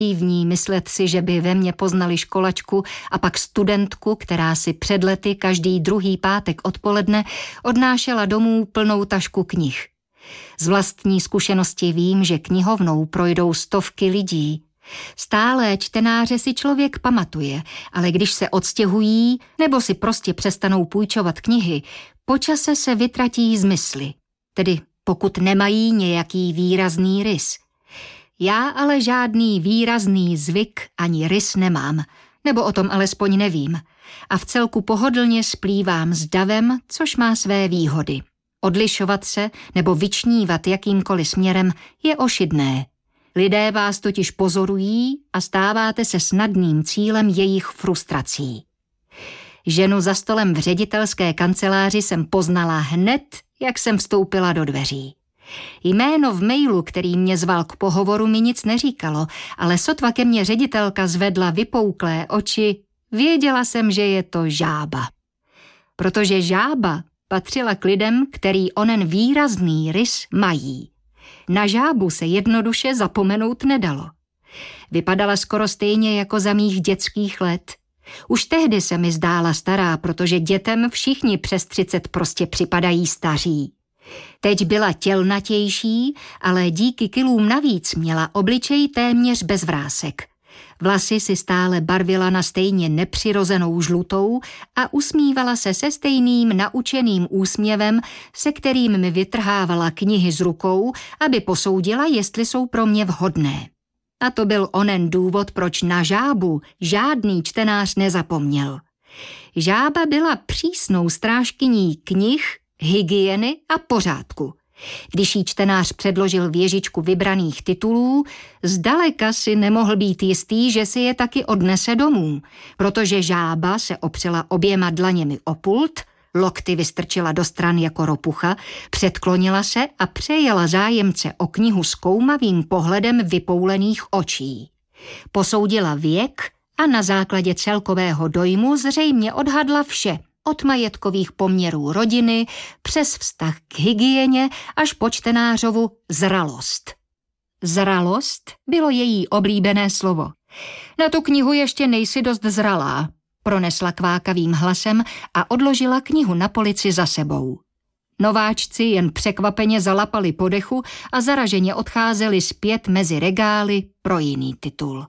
naivní myslet si, že by ve mně poznali školačku a pak studentku, která si před lety každý druhý pátek odpoledne odnášela domů plnou tašku knih. Z vlastní zkušenosti vím, že knihovnou projdou stovky lidí. Stálé čtenáře si člověk pamatuje, ale když se odstěhují nebo si prostě přestanou půjčovat knihy, po čase se vytratí zmysly, tedy pokud nemají nějaký výrazný rys. Já ale žádný výrazný zvyk ani rys nemám, nebo o tom alespoň nevím, a v celku pohodlně splývám s davem, což má své výhody. Odlišovat se nebo vyčnívat jakýmkoliv směrem je ošidné. Lidé vás totiž pozorují a stáváte se snadným cílem jejich frustrací. Ženu za stolem v ředitelské kanceláři jsem poznala hned, jak jsem vstoupila do dveří. Jméno v mailu, který mě zval k pohovoru, mi nic neříkalo, ale sotva ke mně ředitelka zvedla vypouklé oči, věděla jsem, že je to Žába. Protože Žába patřila k lidem, který onen výrazný rys mají. Na Žábu se jednoduše zapomenout nedalo. Vypadala skoro stejně jako za mých dětských let. Už tehdy se mi zdála stará, protože dětem všichni přes 30 prostě připadají staří. Teď byla tělnatější, ale díky kilům navíc měla obličej téměř bez vrásek. Vlasy si stále barvila na stejně nepřirozenou žlutou a usmívala se se stejným naučeným úsměvem, se kterým mi vytrhávala knihy z rukou, aby posoudila, jestli jsou pro mě vhodné. A to byl onen důvod, proč na Žábu žádný čtenář nezapomněl. Žába byla přísnou strážkyní knih, hygieny a pořádku. Když jí čtenář předložil věžičku vybraných titulů, zdaleka si nemohl být jistý, že si je taky odnese domů, protože Žába se opřela oběma dlaněmi o pult, lokty vystrčila do stran jako ropucha, předklonila se a přejela zájemce o knihu zkoumavým pohledem vypoulených očí. Posoudila věk a na základě celkového dojmu zřejmě odhadla vše, od majetkových poměrů rodiny přes vztah k hygieně až po čtenářovu zralost. Zralost bylo její oblíbené slovo. Na tu knihu ještě nejsi dost zralá, pronesla kvákavým hlasem a odložila knihu na polici za sebou. Nováčci jen překvapeně zalapali po dechu a zaraženě odcházeli zpět mezi regály pro jiný titul.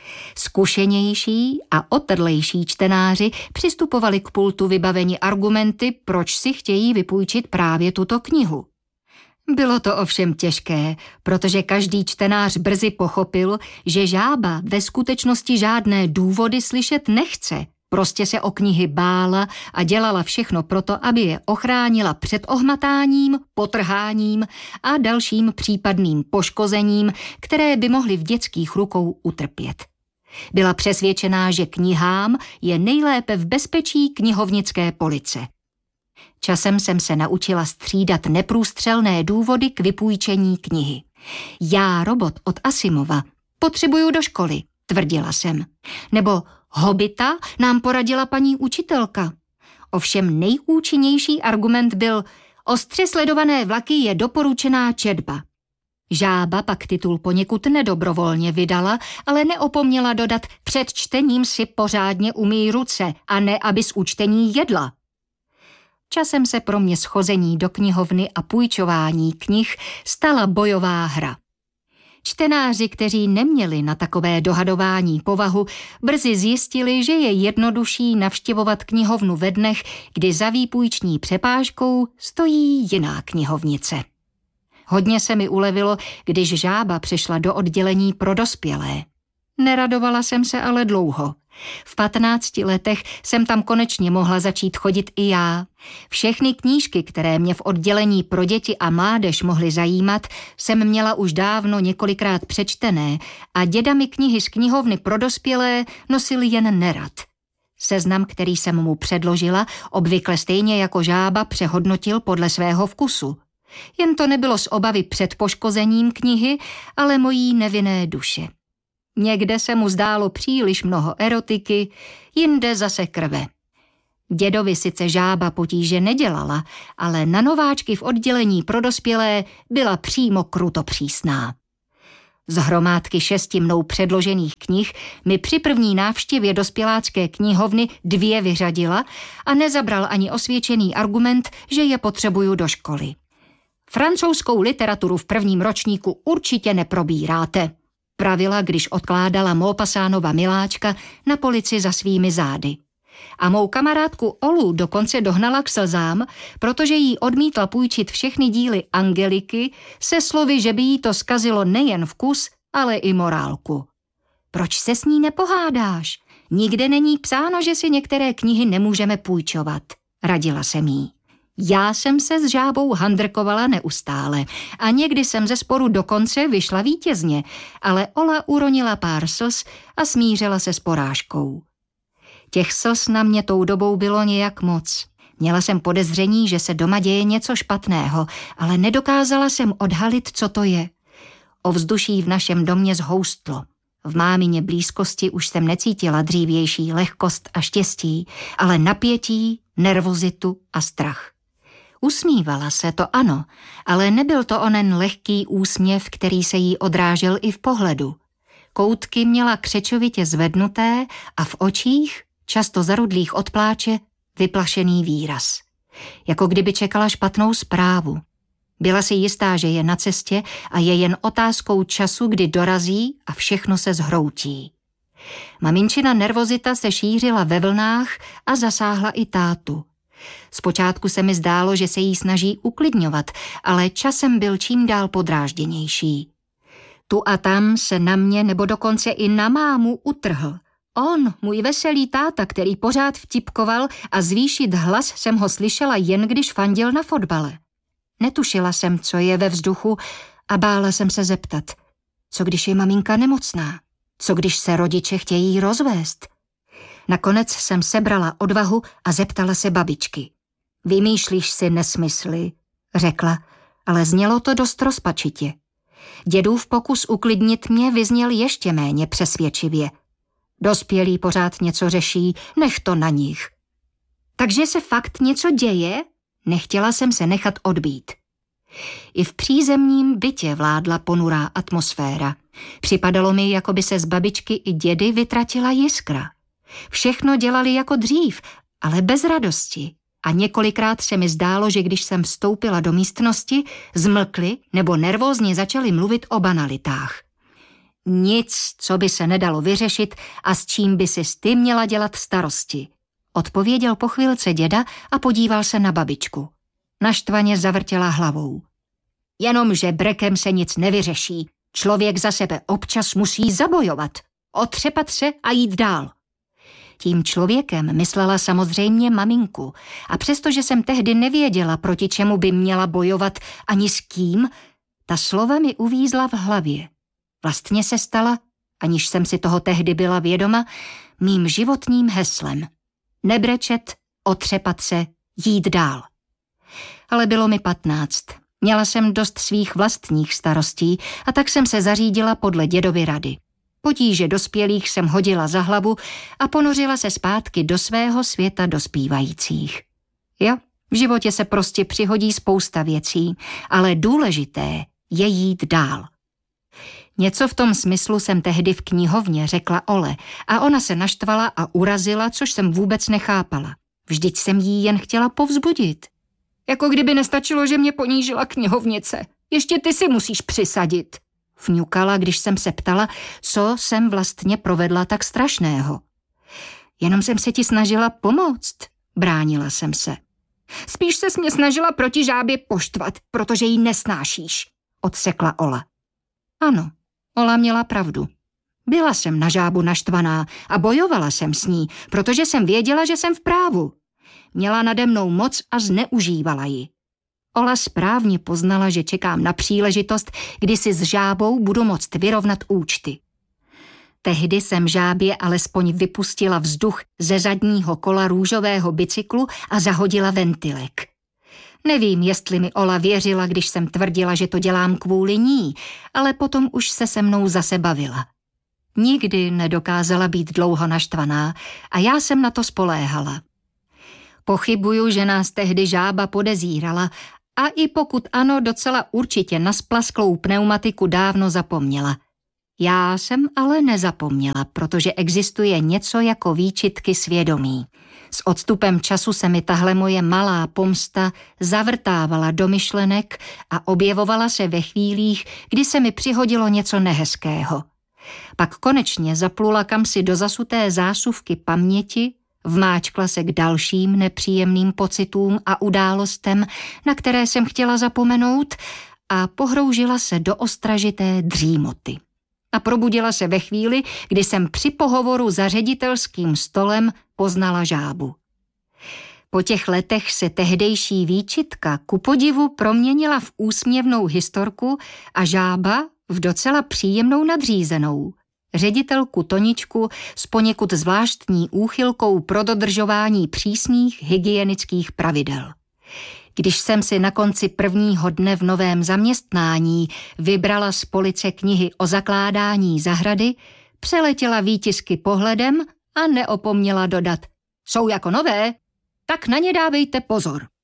Zkušenější a otrlejší čtenáři přistupovali k pultu vybaveni argumenty, proč si chtějí vypůjčit právě tuto knihu. Bylo to ovšem těžké, protože každý čtenář brzy pochopil, že Žába ve skutečnosti žádné důvody slyšet nechce. Prostě se o knihy bála a dělala všechno proto, aby je ochránila před ohmatáním, potrháním a dalším případným poškozením, které by mohly v dětských rukou utrpět. Byla přesvědčená, že knihám je nejlépe v bezpečí knihovnické police. Časem jsem se naučila střídat neprůstřelné důvody k vypůjčení knihy. Já, robot od Asimova, potřebuju do školy, tvrdila jsem. Nebo Hobita nám poradila paní učitelka. Ovšem nejúčinnější argument byl: ostře sledované vlaky je doporučená četba. Žába pak titul poněkud nedobrovolně vydala, ale neopomněla dodat: před čtením si pořádně umyj ruce a ne, aby z učtení jedla. Časem se pro mě schození do knihovny a půjčování knih stala bojová hra. Čtenáři, kteří neměli na takové dohadování povahu, brzy zjistili, že je jednodušší navštěvovat knihovnu ve dnech, kdy za výpůjční přepážkou stojí jiná knihovnice. Hodně se mi ulevilo, když Žába přešla do oddělení pro dospělé. Neradovala jsem se ale dlouho. V 15 letech jsem tam konečně mohla začít chodit i já. Všechny knížky, které mě v oddělení pro děti a mládež mohly zajímat, jsem měla už dávno několikrát přečtené a děda mi knihy z knihovny pro dospělé nosil jen nerad. Seznam, který jsem mu předložila, obvykle stejně jako Žába přehodnotil podle svého vkusu. Jen to nebylo z obavy před poškozením knihy, ale mojí nevinné duše. Někde se mu zdálo příliš mnoho erotiky, jinde zase krve. Dědovi sice Žába potíže nedělala, ale na nováčky v oddělení pro dospělé byla přímo kruto přísná. Z hromádky 6 mnou předložených knih mi při první návštěvě dospělácké knihovny 2 vyřadila a nezabral ani osvědčený argument, že je potřebuju do školy. Francouzskou literaturu v prvním ročníku určitě neprobíráte, pravila, když odkládala Maupassantova miláčka na polici za svými zády. A mou kamarádku Olu dokonce dohnala k slzám, protože jí odmítla půjčit všechny díly Angeliky se slovy, že by jí to zkazilo nejen vkus, ale i morálku. Proč se s ní nepohádáš? Nikde není psáno, že si některé knihy nemůžeme půjčovat, radila jsem jí. Já jsem se s žábou handrkovala neustále a někdy jsem ze sporu dokonce vyšla vítězně, ale Ola uronila pár slz a smířila se s porážkou. Těch slz na mě tou dobou bylo nějak moc. Měla jsem podezření, že se doma děje něco špatného, ale nedokázala jsem odhalit, co to je. Ovzduší v našem domě zhoustlo. V mámině blízkosti už jsem necítila dřívější lehkost a štěstí, ale napětí, nervozitu a strach. Usmívala se, to ano, ale nebyl to onen lehký úsměv, který se jí odrážel i v pohledu. Koutky měla křečovitě zvednuté a v očích, často zarudlých od pláče, vyplašený výraz. Jako kdyby čekala špatnou zprávu. Byla si jistá, že je na cestě a je jen otázkou času, kdy dorazí a všechno se zhroutí. Maminčina nervozita se šířila ve vlnách a zasáhla i tátu. Zpočátku se mi zdálo, že se jí snaží uklidňovat, ale časem byl čím dál podrážděnější. Tu a tam se na mě nebo dokonce i na mámu utrhl. On, můj veselý táta, který pořád vtipkoval a zvýšit hlas jsem ho slyšela jen když fandil na fotbale. Netušila jsem, co je ve vzduchu a bála jsem se zeptat. Co když je maminka nemocná? Co když se rodiče chtějí rozvést? Nakonec jsem sebrala odvahu a zeptala se babičky. Vymýšlíš si nesmysly, řekla, ale znělo to dost rozpačitě. Dědův pokus uklidnit mě vyzněl ještě méně přesvědčivě. Dospělí pořád něco řeší, nech to na nich. Takže se fakt něco děje? Nechtěla jsem se nechat odbít. I v přízemním bytě vládla ponurá atmosféra. Připadalo mi, jako by se z babičky i dědy vytratila jiskra. Všechno dělali jako dřív, ale bez radosti. A několikrát se mi zdálo, že když jsem vstoupila do místnosti, zmlkli nebo nervózně začali mluvit o banalitách. Nic, co by se nedalo vyřešit a s čím by si ty měla dělat starosti, odpověděl po chvilce děda a podíval se na babičku. Naštvaně zavrtěla hlavou. Jenomže brekem se nic nevyřeší. Člověk za sebe občas musí zabojovat, otřepat se a jít dál. Tím člověkem myslela samozřejmě maminku a přestože jsem tehdy nevěděla, proti čemu by měla bojovat ani s kým, ta slova mi uvízla v hlavě. Vlastně se stala, aniž jsem si toho tehdy byla vědoma, mým životním heslem. Nebrečet, otřepat se, jít dál. Ale bylo mi 15. Měla jsem dost svých vlastních starostí a tak jsem se zařídila podle dědovy rady. Potíže dospělých jsem hodila za hlavu a ponořila se zpátky do svého světa dospívajících. Jo, v životě se prostě přihodí spousta věcí, ale důležité je jít dál. Něco v tom smyslu jsem tehdy v knihovně řekla Ole a ona se naštvala a urazila, což jsem vůbec nechápala. Vždyť jsem jí jen chtěla povzbudit. Jako kdyby nestačilo, že mě ponížila knihovnice. Ještě ty si musíš přisadit. Vňukala, když jsem se ptala, co jsem vlastně provedla tak strašného. Jenom jsem se ti snažila pomoct, bránila jsem se. Spíš se mě snažila proti žábě poštvat, protože ji nesnášíš, odsekla Ola. Ano, Ola měla pravdu. Byla jsem na žábu naštvaná a bojovala jsem s ní, protože jsem věděla, že jsem v právu. Měla nade mnou moc a zneužívala ji. Ola správně poznala, že čekám na příležitost, kdy si s žábou budu moct vyrovnat účty. Tehdy jsem žábě alespoň vypustila vzduch ze zadního kola růžového bicyklu a zahodila ventilek. Nevím, jestli mi Ola věřila, když jsem tvrdila, že to dělám kvůli ní, ale potom už se mnou zase bavila. Nikdy nedokázala být dlouho naštvaná a já jsem na to spoléhala. Pochybuju, že nás tehdy žába podezírala a i pokud ano, docela určitě na splasklou pneumatiku dávno zapomněla. Já jsem ale nezapomněla, protože existuje něco jako výčitky svědomí. S odstupem času se mi tahle moje malá pomsta zavrtávala do myšlenek a objevovala se ve chvílích, kdy se mi přihodilo něco nehezkého. Pak konečně zaplula kamsi do zasuté zásuvky paměti, vmáčkla se k dalším nepříjemným pocitům a událostem, na které jsem chtěla zapomenout, a pohroužila se do ostražité dřímoty. A probudila se ve chvíli, kdy jsem při pohovoru za ředitelským stolem poznala žábu. Po těch letech se tehdejší výčitka ku podivu proměnila v úsměvnou historku a žába v docela příjemnou nadřízenou. Ředitelku Toničku s poněkud zvláštní úchylkou pro dodržování přísných hygienických pravidel. Když jsem si na konci prvního dne v novém zaměstnání vybrala z police knihy o zakládání zahrady, přeletěla výtisky pohledem a neopomněla dodat: jsou jako nové, tak na ně dávejte pozor.